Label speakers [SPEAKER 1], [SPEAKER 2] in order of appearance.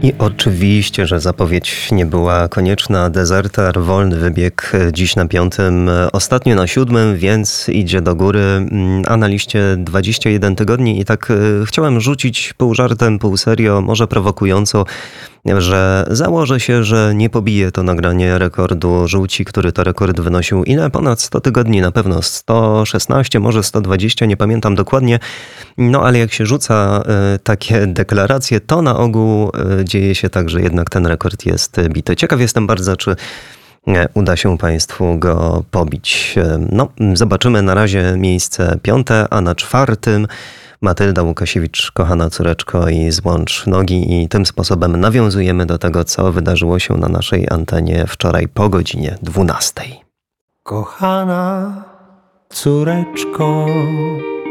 [SPEAKER 1] I oczywiście, że zapowiedź nie była konieczna. Deserter, wolny wybieg dziś na 5, ostatnio na 7, więc idzie do góry, a na liście 21 tygodni. I tak chciałem rzucić pół żartem, pół serio, może prowokująco, że założę się, że nie pobije to nagranie rekordu Żółci, który to rekord wynosił ile? Ponad 100 tygodni, na pewno 116, może 120, nie pamiętam dokładnie. No ale jak się rzuca takie deklaracje, to na ogół dzieje się tak, że jednak ten rekord jest bity. Ciekaw jestem bardzo, czy uda się Państwu go pobić. No, zobaczymy. Na razie miejsce 5, a na 4 Matylda Łukasiewicz, kochana córeczko i złącz nogi. I tym sposobem nawiązujemy do tego, co wydarzyło się na naszej antenie wczoraj po godzinie 12.
[SPEAKER 2] Kochana córeczko,